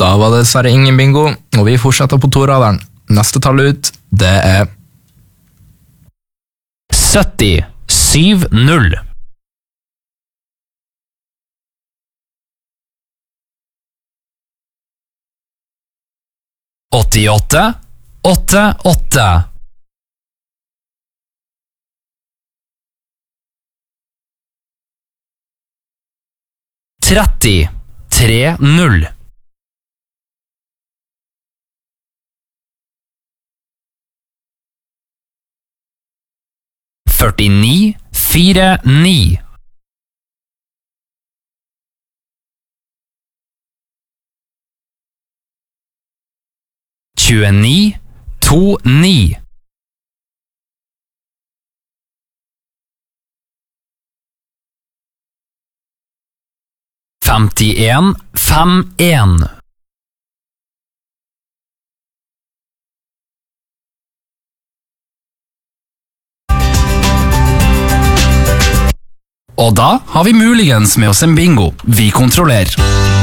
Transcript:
Da var det dessverre ingen bingo, og vi fortsetter på toraderen. Neste tall ut, det er 70 7-0. 88 88. 30 3-0. 49 4-9. 29 2-9. 51 5-1. 'Og da har vi muligens med oss en bingo. Vi kontrollerer.